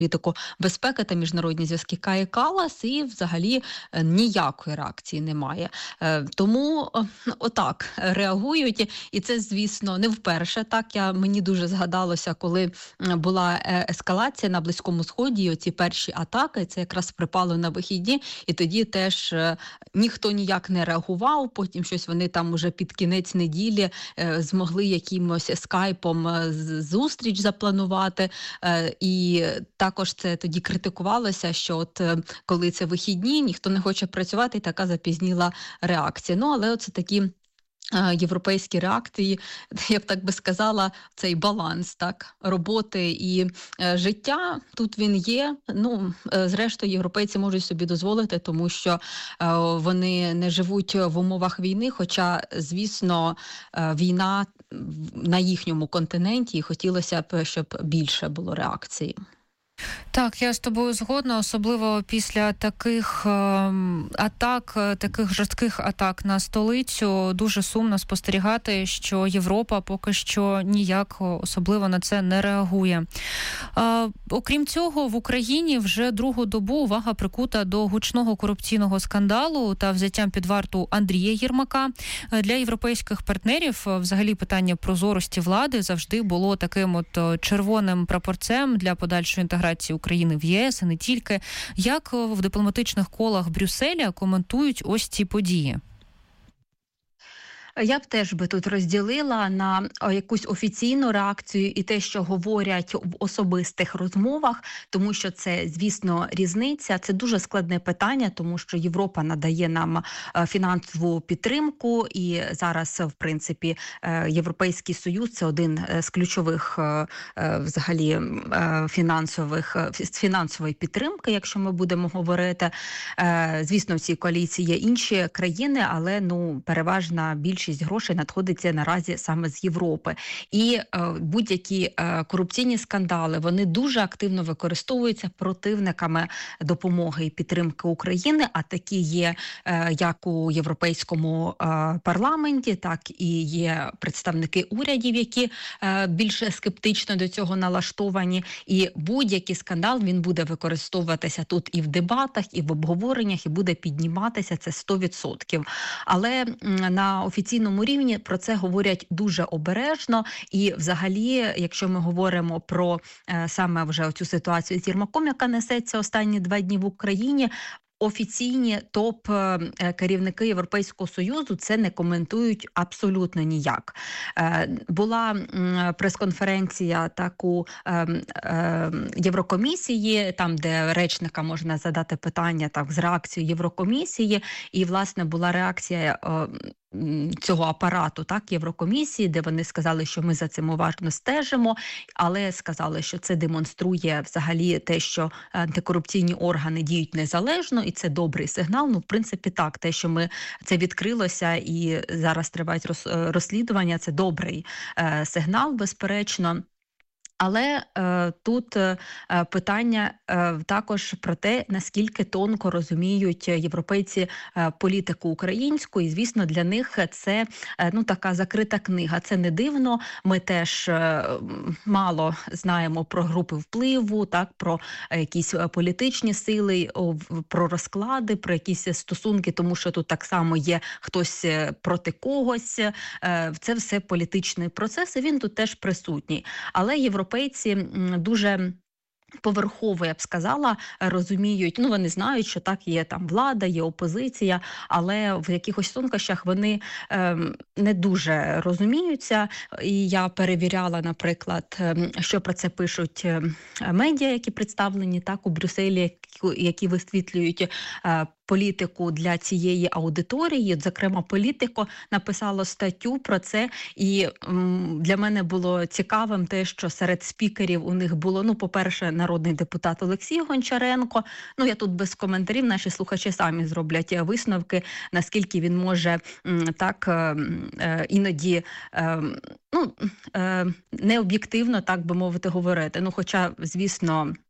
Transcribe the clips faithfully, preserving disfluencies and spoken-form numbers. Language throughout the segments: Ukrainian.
політику безпеки та міжнародні зв'язки Каї Каллас, і взагалі е, ніякої реакції немає. Е, Тому е, отак реагують, і це, звісно, не вперше. Так, я мені дуже згадалося, коли м, була е, ескалація на Близькому Сході, і оці перші атаки, це якраз припало на вихідні, і тоді теж е, ніхто ніяк не реагував. Потім щось вони там уже під кінець неділі е, змогли якимось скайпом е, з- зустріч запланувати. Е, і також це тоді критикувалося, що от е, коли це вихідні, ніхто не хоче працювати, і така запізніла реакція. Ну, але оце такі е, європейські реакції, я б так би сказала, цей баланс, так, роботи і е, життя, тут він є. Ну, е, зрештою, європейці можуть собі дозволити, тому що е, вони не живуть в умовах війни, хоча, звісно, е, війна в- на їхньому континенті, і хотілося б, щоб більше було реакції. Так, я з тобою згодна, особливо після таких ем, атак, е, таких жорстких атак на столицю. Дуже сумно спостерігати, що Європа поки що ніяк о, особливо на це не реагує. Е, окрім цього, в Україні вже другу добу увага прикута до гучного корупційного скандалу та взяттям під варту Андрія Єрмака. Е, Для європейських партнерів е, взагалі питання прозорості влади завжди було таким от е, червоним прапорцем для подальшої інтеграції України в ЄС і не тільки. Як е, в дипломатичних колах Брюсселя коментують ось ці події? Я б теж би тут розділила на о, якусь офіційну реакцію і те, що говорять в особистих розмовах, тому що це, звісно, різниця. Це дуже складне питання, тому що Європа надає нам е, фінансову підтримку, і зараз, в принципі, е, Європейський Союз – це один е, з ключових е, е, взагалі е, фінансових е, фі- фінансової підтримки, якщо ми будемо говорити. Е, Звісно, в цій коаліції є інші країни, але ну переважна більшість грошей надходиться наразі саме з Європи. І е, будь-які е, корупційні скандали вони дуже активно використовуються противниками допомоги і підтримки України. А такі є е, як у європейському е, парламенті, так і є представники урядів, які е, більше скептично до цього налаштовані. І будь-який скандал він буде використовуватися тут і в дебатах, і в обговореннях, і буде підніматися це сто відсотків. Але м, на офіційному рівні про це говорять дуже обережно. І взагалі, якщо ми говоримо про е, саме вже цю ситуацію з Єрмаком, яка несеться останні два дні в Україні, офіційні топ-керівники Європейського Союзу це не коментують абсолютно ніяк. Е, Була м, прес-конференція так у е, е, Єврокомісії, там, де речника можна задати питання так, з реакцією Єврокомісії, і, власне, була реакція е, м, цього апарату, так, Єврокомісії, де вони сказали, що ми за цим уважно стежимо, але сказали, що це демонструє взагалі те, що антикорупційні органи діють незалежно, і це добрий сигнал. Ну, в принципі, так, те, що ми це відкрилося і зараз тривають роз- розслідування, це добрий е, сигнал, безперечно. Але е, тут е, питання е, також про те, наскільки тонко розуміють європейці е, політику українську, і звісно, для них це е, ну така закрита книга. Це не дивно. Ми теж е, м, мало знаємо про групи впливу, так про е, якісь е, політичні сили, о, в- про розклади, про якісь стосунки, тому що тут так само є хтось е, проти когось. Е, Це все політичний процес, і він тут теж присутній. Але європейці м, дуже поверхово, я б сказала, розуміють, ну вони знають, що так є там влада, є опозиція, але в якихось тонкощах вони ем, не дуже розуміються. І я перевіряла, наприклад, ем, що про це пишуть ем, медіа, які представлені так у Брюсселі, які, які висвітлюють е, політику для цієї аудиторії. От, зокрема, Політико написало статтю про це, і м, для мене було цікавим те, що серед спікерів у них було, ну, по-перше, народний депутат Олексій Гончаренко. Ну, я тут без коментарів, наші слухачі самі зроблять е, висновки, наскільки він може м, так е, е, іноді е, ну, е, необ'єктивно, так би мовити, говорити. Ну, хоча, звісно,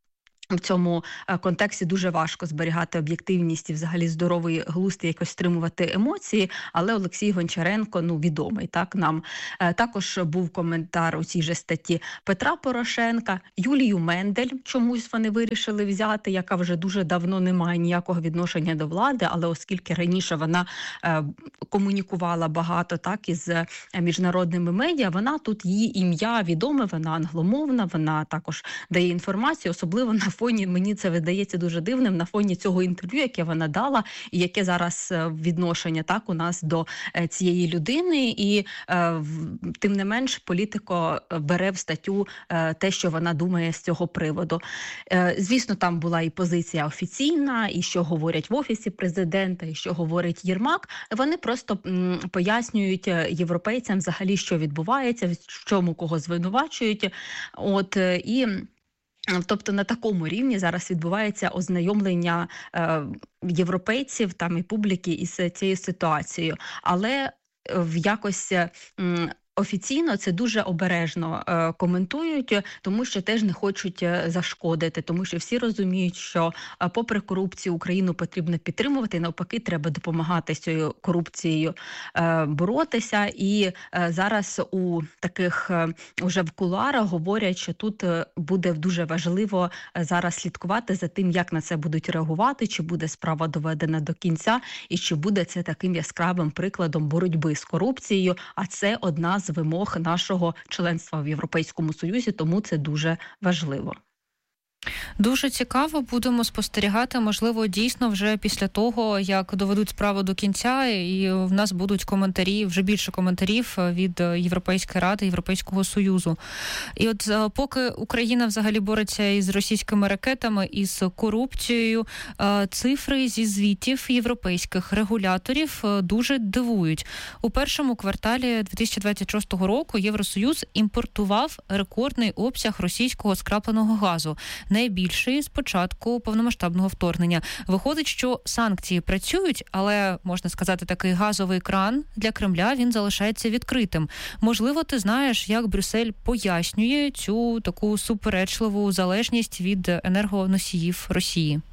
В цьому контексті дуже важко зберігати об'єктивність і взагалі здоровий глузд і якось стримувати емоції, але Олексій Гончаренко, ну, відомий, так, нам. Також був коментар у цій же статті Петра Порошенка, Юлію Мендель чомусь вони вирішили взяти, яка вже дуже давно не має ніякого відношення до влади, але оскільки раніше вона е, комунікувала багато, так, із міжнародними медіа, вона тут, її ім'я відоме, вона англомовна, вона також дає інформацію, особливо на фоні, мені це видається дуже дивним, на фоні цього інтерв'ю, яке вона дала, і яке зараз відношення, так, у нас до цієї людини, і е, тим не менш Політико бере в статтю е, те, що вона думає з цього приводу. Е, звісно, там була і позиція офіційна, і що говорять в Офісі президента, і що говорить Єрмак. Вони просто м, пояснюють європейцям взагалі, що відбувається, в чому кого звинувачують. От, і тобто на такому рівні зараз відбувається ознайомлення е, європейців там і публіки із цією ситуацією. Але в якось м, офіційно це дуже обережно е, коментують, тому що теж не хочуть зашкодити, тому що всі розуміють, що е, попри корупцію Україну потрібно підтримувати, і навпаки треба допомагати з цією корупцією е, боротися. І е, зараз у таких е, уже в кулуарах говорять, що тут буде дуже важливо зараз слідкувати за тим, як на це будуть реагувати, чи буде справа доведена до кінця, і чи буде це таким яскравим прикладом боротьби з корупцією, а це одна з вимог нашого членства в Європейському Союзі, тому це дуже важливо. Дуже цікаво, будемо спостерігати, можливо, дійсно вже після того, як доведуть справу до кінця, і в нас будуть коментарі, вже більше коментарів від Європейської Ради, Європейського Союзу. І от поки Україна взагалі бореться із російськими ракетами, із корупцією, цифри зі звітів європейських регуляторів дуже дивують. У першому кварталі дві тисячі двадцять шостого року Євросоюз імпортував рекордний обсяг російського скрапленого газу. Найбільший з початку повномасштабного вторгнення. Виходить, що санкції працюють, але, можна сказати, такий газовий кран для Кремля, він залишається відкритим. Можливо, ти знаєш, як Брюссель пояснює цю таку суперечливу залежність від енергоносіїв Росії?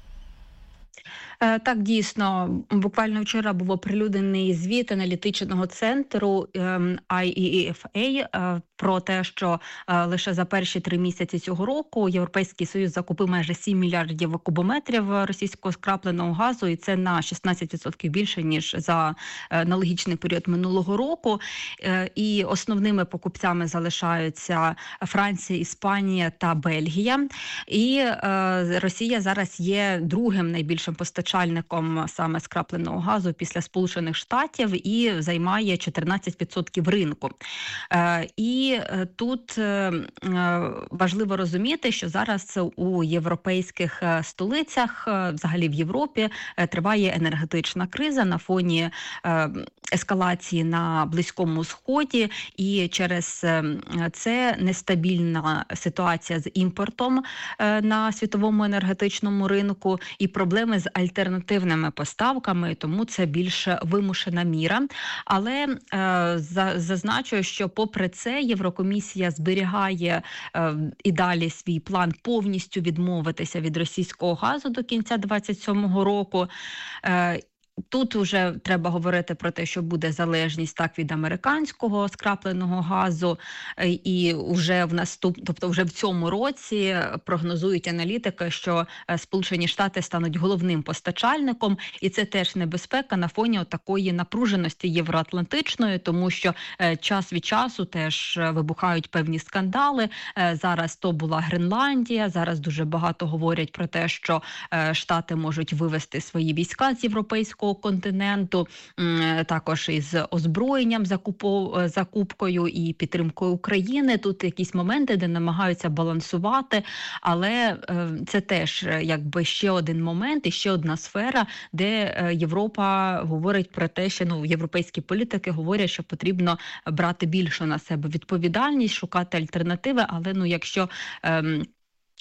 Так, дійсно, буквально вчора був оприлюднений звіт аналітичного центру ай і еф ей про те, що лише за перші три місяці цього року Європейський Союз закупив майже сім мільярдів кубометрів російського скрапленого газу, і це на шістнадцять відсотків більше, ніж за аналогічний період минулого року. І основними покупцями залишаються Франція, Іспанія та Бельгія. І Росія зараз є другим найбільшим постачальником саме скрапленого газу після Сполучених Штатів і займає чотирнадцять відсотків ринку. І І тут важливо розуміти, що зараз у європейських столицях, взагалі в Європі, триває енергетична криза на фоні ескалації на Близькому Сході, і через це нестабільна ситуація з імпортом на світовому енергетичному ринку і проблеми з альтернативними поставками, тому це більш вимушена міра. Але зазначу, що попри це Єврокомісія зберігає е, і далі свій план повністю відмовитися від російського газу до кінця двадцять сьомого року. Е, Тут вже треба говорити про те, що буде залежність так від американського скрапленого газу, і вже в наступ, тобто вже в цьому році прогнозують аналітики, що Сполучені Штати стануть головним постачальником, і це теж небезпека на фоні такої напруженості євроатлантичної, тому що час від часу теж вибухають певні скандали. Зараз то була Гренландія, зараз дуже багато говорять про те, що Штати можуть вивести свої війська з європейського континенту, також із озброєнням, закупкою і підтримкою України. Тут якісь моменти, де намагаються балансувати, але це теж якби ще один момент і ще одна сфера, де Європа говорить про те, що ну, європейські політики говорять, що потрібно брати більше на себе відповідальність, шукати альтернативи, але ну, якщо ем,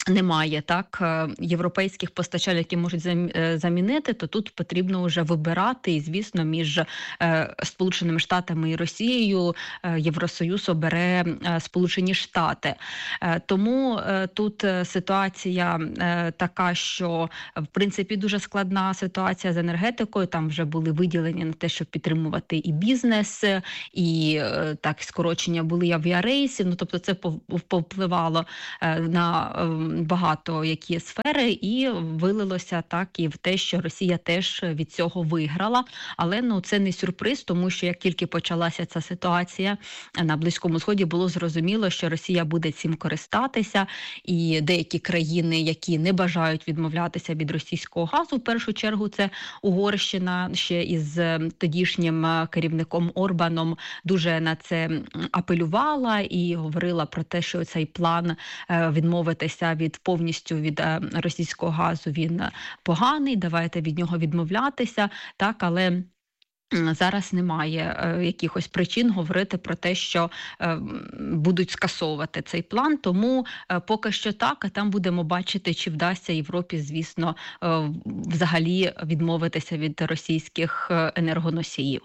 немає так європейських постачальників, які можуть замінити, то тут потрібно вже вибирати. І, звісно, між Сполученими Штатами і Росією Євросоюз обере Сполучені Штати. Тому тут ситуація така, що в принципі дуже складна ситуація з енергетикою. Там вже були виділені на те, щоб підтримувати і бізнес, і так скорочення були авіарейсів. Ну тобто це повпливало на багато які сфери, і вилилося так і в те, що Росія теж від цього виграла. Але ну це не сюрприз, тому що як тільки почалася ця ситуація на Близькому Сході, було зрозуміло, що Росія буде цим користатися, і деякі країни, які не бажають відмовлятися від російського газу, в першу чергу це Угорщина, ще із тодішнім керівником Орбаном дуже на це апелювала і говорила про те, що цей план відмовитися від повністю від російського газу, він поганий, давайте від нього відмовлятися, так, але зараз немає е, якихось причин говорити про те, що е, будуть скасовувати цей план, тому е, поки що так, а там будемо бачити, чи вдасться Європі, звісно, е, взагалі відмовитися від російських енергоносіїв.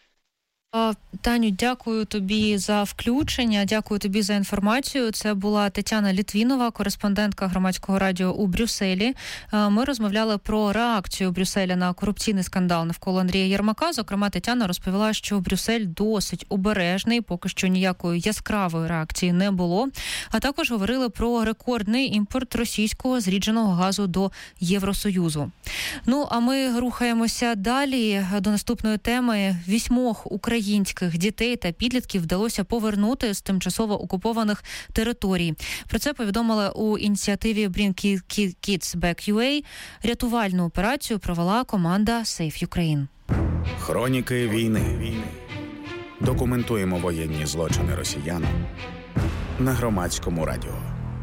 Таню, дякую тобі за включення, дякую тобі за інформацію. Це була Тетяна Літвінова, кореспондентка Громадського радіо у Брюсселі. Ми розмовляли про реакцію Брюсселя на корупційний скандал навколо Андрія Єрмака. Зокрема, Тетяна розповіла, що Брюссель досить обережний, поки що ніякої яскравої реакції не було. А також говорили про рекордний імпорт російського зрідженого газу до Євросоюзу. Ну, а ми рухаємося далі до наступної теми. Вісьмох українців Українських дітей та підлітків вдалося повернути з тимчасово окупованих територій. Про це повідомили у ініціативі Bring Kids Back ю ей. Рятувальну операцію провела команда Save Ukraine. Хроніки війни. Документуємо воєнні злочини росіян на Громадському радіо.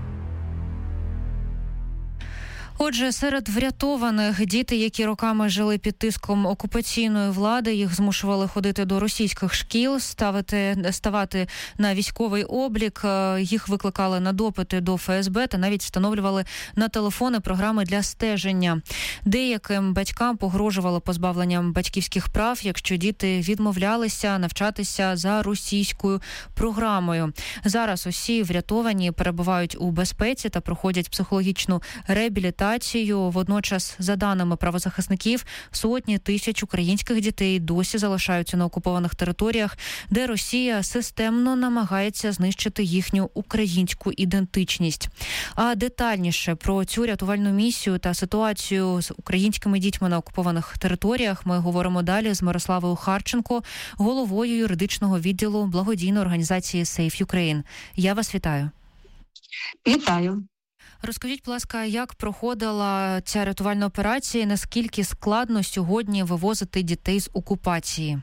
Отже, серед врятованих діти, які роками жили під тиском окупаційної влади, їх змушували ходити до російських шкіл, ставити, ставати на військовий облік, їх викликали на допити до еф ес бе та навіть встановлювали на телефони програми для стеження. Деяким батькам погрожували позбавленням батьківських прав, якщо діти відмовлялися навчатися за російською програмою. Зараз усі врятовані перебувають у безпеці та проходять психологічну реабілітацію. Водночас, за даними правозахисників, сотні тисяч українських дітей досі залишаються на окупованих територіях, де Росія системно намагається знищити їхню українську ідентичність. А детальніше про цю рятувальну місію та ситуацію з українськими дітьми на окупованих територіях ми говоримо далі з Мирославою Харченко, головою юридичного відділу благодійної організації Save Ukraine. Я вас вітаю. Вітаю. Розкажіть, будь ласка, як проходила ця рятувальна операція і наскільки складно сьогодні вивозити дітей з окупації?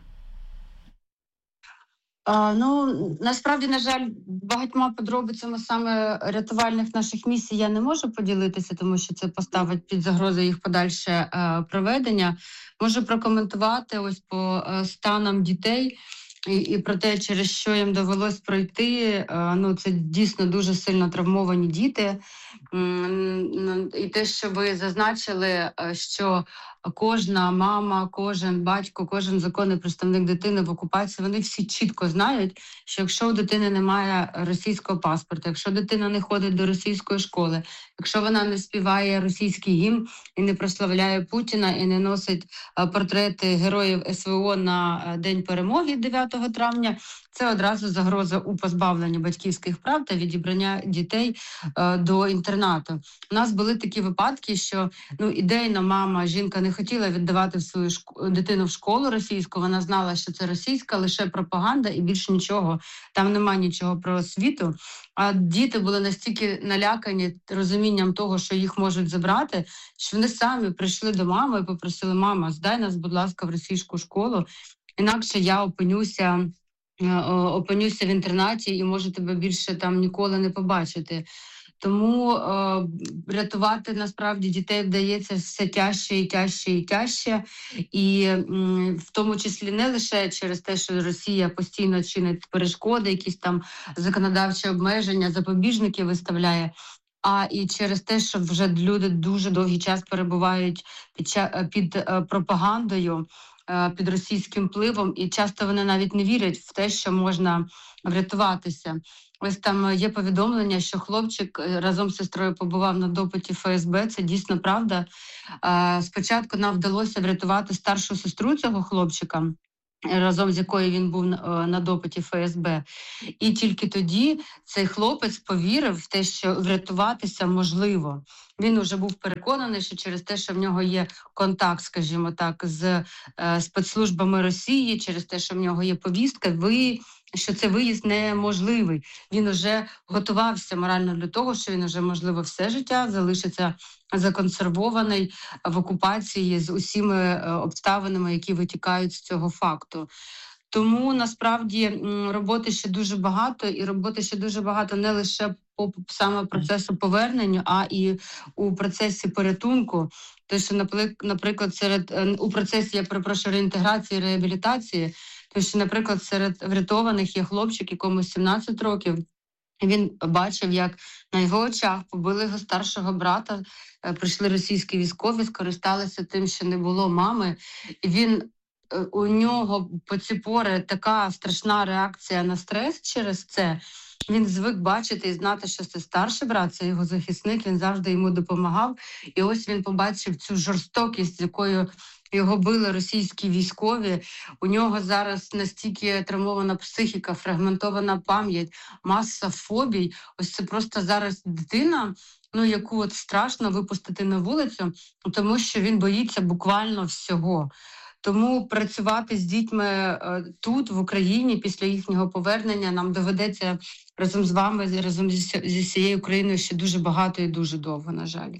А, ну, насправді, на жаль, багатьма подробицями саме рятувальних наших місій я не можу поділитися, тому що це поставить під загрозу їх подальше е, проведення. Можу прокоментувати ось по е, станам дітей. І, і про те, через що їм довелось пройти, ну це дійсно дуже сильно травмовані діти. І те, що ви зазначили, що кожна мама, кожен батько, кожен законний представник дитини в окупації, вони всі чітко знають, що якщо у дитини немає російського паспорта, якщо дитина не ходить до російської школи, якщо вона не співає російський гімн і не прославляє Путіна, і не носить портрети героїв ес ве о на День перемоги дев'ятого травня, це одразу загроза у позбавленні батьківських прав та відібрання дітей е, до інтернату. У нас були такі випадки, що ну ідейно мама, жінка не хотіла віддавати свою шк... дитину в школу російську, вона знала, що це російська, лише пропаганда і більше нічого, там немає нічого про освіту. А діти були настільки налякані розумінням того, що їх можуть забрати, що вони самі прийшли до мами і попросили: мама, здай нас, будь ласка, в російську школу, інакше я опинюся опинюся в інтернаті і можу тебе більше там ніколи не побачити. Тому е, рятувати насправді дітей вдається все тяжче і тяжче і тяжче. І м, в тому числі не лише через те, що Росія постійно чинить перешкоди, якісь там законодавчі обмеження, запобіжники виставляє, а і через те, що вже люди дуже довгий час перебувають під, під е, пропагандою, е, під російським впливом, і часто вони навіть не вірять в те, що можна врятуватися. Ось там є повідомлення, що хлопчик разом з сестрою побував на допиті Ф С Б. Це дійсно правда. Е, спочатку нам вдалося врятувати старшу сестру цього хлопчика, разом з якою він був на допиті Ф С Б. І тільки тоді цей хлопець повірив в те, що врятуватися можливо. Він вже був переконаний, що через те, що в нього є контакт, скажімо так, з е, спецслужбами Росії, через те, що в нього є повістка, ви, що це виїзд неможливий. Він вже готувався морально для того, що він вже, можливо, все життя залишиться законсервований в окупації з усіми е, обставинами, які витікають з цього факту. Тому насправді роботи ще дуже багато, і роботи ще дуже багато не лише по саме процесу повернення, а і у процесі порятунку. Те, що, наприклад, серед у процесі, я перепрошую, реінтеграції, реабілітації, то що, наприклад, серед врятованих є хлопчик, якому сімнадцять років. Він бачив, як на його очах побили його старшого брата, прийшли російські військові, скористалися тим, що не було мами, і він у нього по ці пори така страшна реакція на стрес через це. Він звик бачити і знати, що це старший брат, це його захисник, він завжди йому допомагав. І ось він побачив цю жорстокість, з якою його били російські військові. У нього зараз настільки травмована психіка, фрагментована пам'ять, маса фобій. Ось це просто зараз дитина, ну, яку от страшно випустити на вулицю, тому що він боїться буквально всього. Тому працювати з дітьми е, тут, в Україні, після їхнього повернення нам доведеться разом з вами, разом зі, зі всією Україною ще дуже багато і дуже довго, на жаль.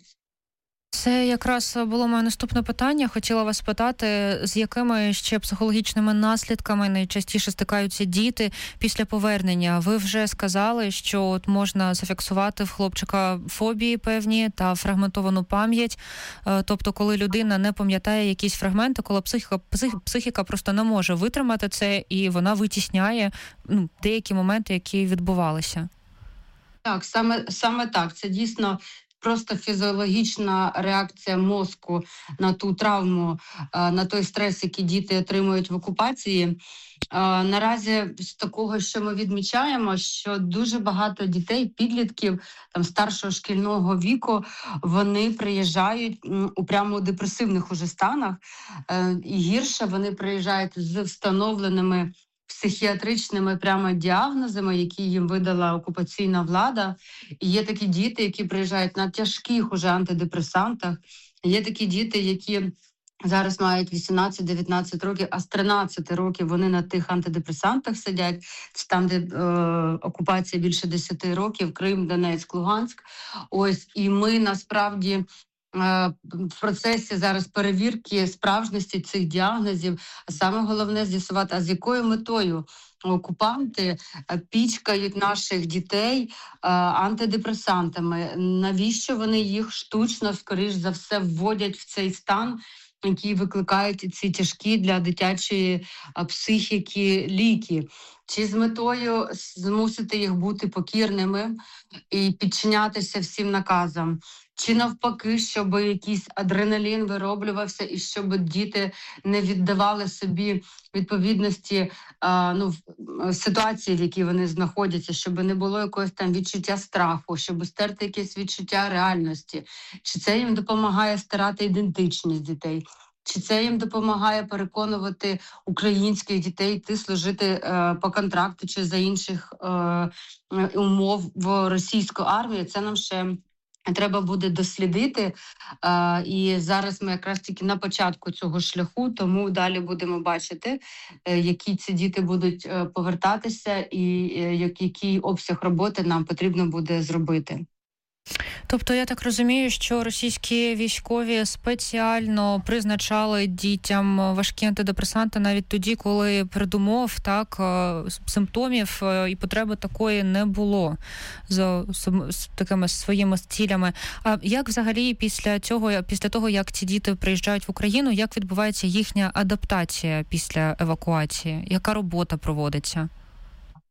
Це якраз було моє наступне питання. Хотіла вас питати, з якими ще психологічними наслідками найчастіше стикаються діти після повернення. Ви вже сказали, що от можна зафіксувати в хлопчика фобії певні та фрагментовану пам'ять. Тобто, коли людина не пам'ятає якісь фрагменти, коли психіка, псих, психіка просто не може витримати це, і вона витісняє, ну, деякі моменти, які відбувалися. Так, саме, саме так. Це дійсно просто фізіологічна реакція мозку на ту травму, на той стрес, який діти отримують в окупації. Наразі з такого, що ми відмічаємо, що дуже багато дітей, підлітків там старшого шкільного віку, вони приїжджають у прямо депресивних уже станах. І гірше, вони приїжджають з встановленими психіатричними прямо діагнозами, які їм видала окупаційна влада. І є такі діти, які приїжджають на тяжких уже антидепресантах. Є такі діти, які зараз мають вісімнадцять-дев'ятнадцять років, а з тринадцяти років вони на тих антидепресантах сидять. Це там, де е, окупація більше десяти років, Крим, Донецьк, Луганськ. Ось, і ми насправді в процесі зараз перевірки справжності цих діагнозів, а саме головне з'ясувати, а з якою метою окупанти пічкають наших дітей антидепресантами, навіщо вони їх штучно, скоріш за все, вводять в цей стан, які викликають ці тяжкі для дитячої психіки ліки. Чи з метою змусити їх бути покірними і підчинятися всім наказам, чи навпаки, щоб якийсь адреналін вироблювався і щоб діти не віддавали собі відповідності а, ну, ситуації, в якій вони знаходяться, щоб не було якогось там відчуття страху, щоб стерти якесь відчуття реальності. Чи це їм допомагає стирати ідентичність дітей? Чи це їм допомагає переконувати українських дітей йти служити е, по контракту чи за інших е, умов в російську армію? Це нам ще треба буде дослідити. Е, і зараз ми якраз тільки на початку цього шляху, тому далі будемо бачити, е, які ці діти будуть е, повертатися і е, який обсяг роботи нам потрібно буде зробити. Тобто, я так розумію, що російські військові спеціально призначали дітям важкі антидепресанти навіть тоді, коли передумов, так, симптомів і потреби такої не було з, з такими своїми цілями. А як взагалі після цього, після того, як ці діти приїжджають в Україну, як відбувається їхня адаптація після евакуації? Яка робота проводиться?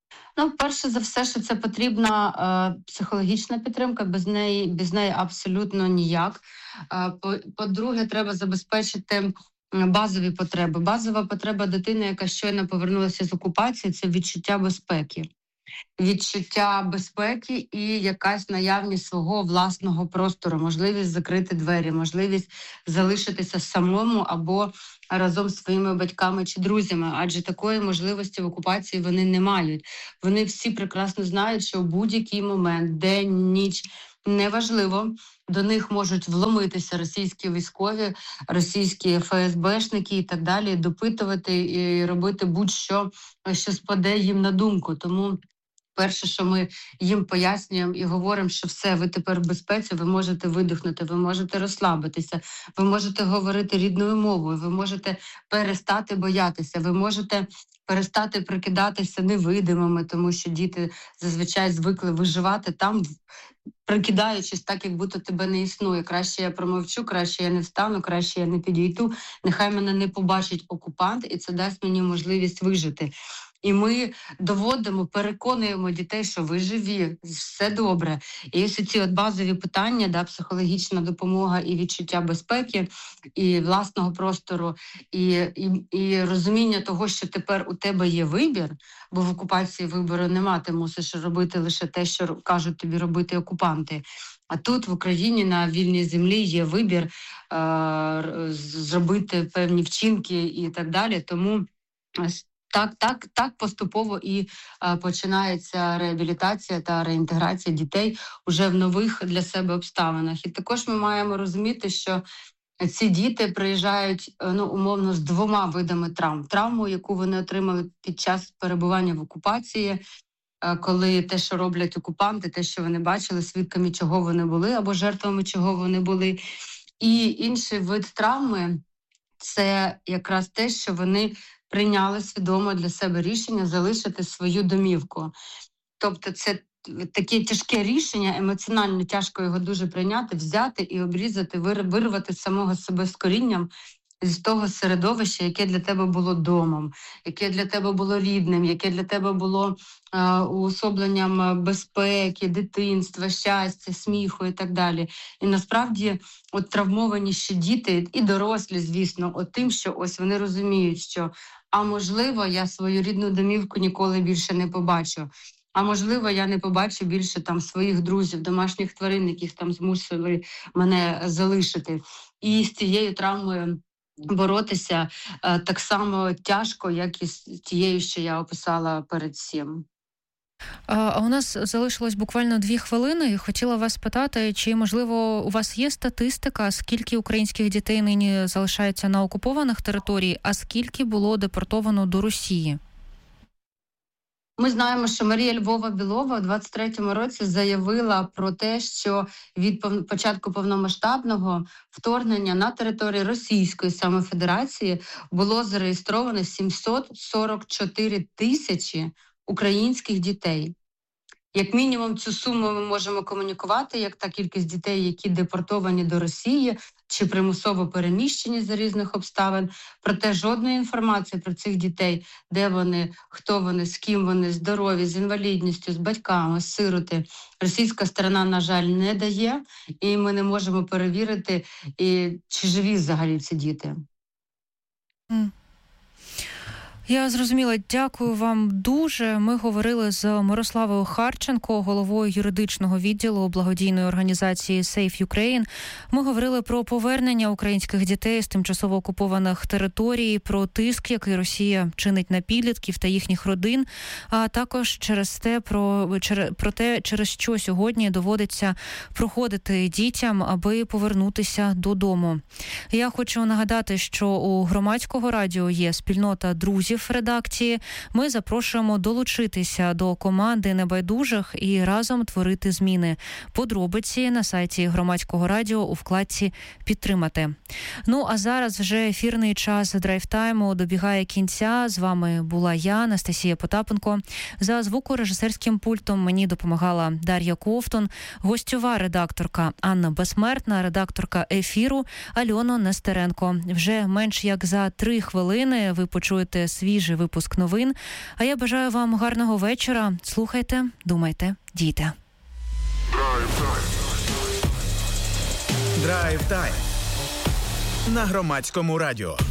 Ну, перше за все, що це потрібна е, психологічна підтримка, без неї, без неї абсолютно ніяк. Е, по, по-друге, треба забезпечити базові потреби. Базова потреба дитини, яка щойно повернулася з окупації, це відчуття безпеки. Відчуття безпеки і якась наявність свого власного простору, можливість закрити двері, можливість залишитися самому або разом з своїми батьками чи друзями, адже такої можливості в окупації вони не мають. Вони всі прекрасно знають, що в будь-який момент, день, ніч, неважливо, до них можуть вломитися російські військові, російські еф ес бешники і так далі, допитувати і робити будь-що, що спаде їм на думку. Тому перше, що ми їм пояснюємо і говоримо, що все, ви тепер в безпеці, ви можете видихнути, ви можете розслабитися, ви можете говорити рідною мовою, ви можете перестати боятися, ви можете перестати прикидатися невидимими, тому що діти зазвичай звикли виживати там, прикидаючись так, як будто тебе не існує. Краще я промовчу, краще я не встану, краще я не підійду, нехай мене не побачить окупант, і це дасть мені можливість вижити. І ми доводимо, переконуємо дітей, що ви живі, все добре. І ось ці от базові питання, да, психологічна допомога і відчуття безпеки, і власного простору, і, і, і розуміння того, що тепер у тебе є вибір, бо в окупації вибору нема, ти мусиш робити лише те, що кажуть тобі робити окупанти. А тут в Україні на вільній землі є вибір е- зробити певні вчинки і так далі. Тому Так, так, так поступово і е, починається реабілітація та реінтеграція дітей уже в нових для себе обставинах. І також ми маємо розуміти, що ці діти приїжджають, ну, умовно, з двома видами травм. Травму, яку вони отримали під час перебування в окупації, е, коли те, що роблять окупанти, те, що вони бачили, свідками чого вони були, або жертвами чого вони були. І інший вид травми – це якраз те, що вони прийняли свідомо для себе рішення залишити свою домівку. Тобто це таке тяжке рішення, емоціонально тяжко його дуже прийняти, взяти і обрізати, вирвати самого себе з корінням з того середовища, яке для тебе було домом, яке для тебе було рідним, яке для тебе було е, уособленням безпеки, дитинства, щастя, сміху і так далі. І насправді от травмовані ще діти і дорослі, звісно, от тим, що ось вони розуміють, що а можливо, я свою рідну домівку ніколи більше не побачу. А можливо, я не побачу більше там своїх друзів, домашніх тварин, яких там змусили мене залишити. І з цією травмою боротися е, так само тяжко, як і з тією, що я описала перед цим. А у нас залишилось буквально дві хвилини. Хотіла вас питати, чи, можливо, у вас є статистика, скільки українських дітей нині залишається на окупованих територіях, а скільки було депортовано до Росії? Ми знаємо, що Марія Львова-Білова у двадцять третьому році заявила про те, що від початку повномасштабного вторгнення на території Російської саме Федерації було зареєстровано сімсот сорок чотири тисячі українських дітей. Як мінімум цю суму ми можемо комунікувати, як та кількість дітей, які депортовані до Росії чи примусово переміщені за різних обставин. Проте жодної інформації про цих дітей, де вони, хто вони, з ким вони, здорові, з інвалідністю, з батьками, сироти, російська сторона, на жаль, не дає, і ми не можемо перевірити, і, чи живі взагалі ці діти. Mm. Я зрозуміла. Дякую вам дуже. Ми говорили з Мирославою Харченко, головою юридичного відділу благодійної організації Safe Ukraine. Ми говорили про повернення українських дітей з тимчасово окупованих територій, про тиск, який Росія чинить на підлітків та їхніх родин, а також через те, про, про те, через що сьогодні доводиться проходити дітям, аби повернутися додому. Я хочу нагадати, що у Громадського радіо є спільнота друзів редакції. Ми запрошуємо долучитися до команди небайдужих і разом творити зміни. Подробиці на сайті Громадського радіо у вкладці «Підтримати». Ну, а зараз вже ефірний час драйв-тайму добігає кінця. З вами була я, Анастасія Потапенко. За звукорежисерським пультом мені допомагала Дар'я Ковтун, гостьова редакторка Анна Безсмертна, редакторка ефіру Альона Нестеренко. Вже менш як за три хвилини ви почуєте свій свіжий випуск новин. А я бажаю вам гарного вечора. Слухайте, думайте, дійте. Драйв тайм на Громадському радіо.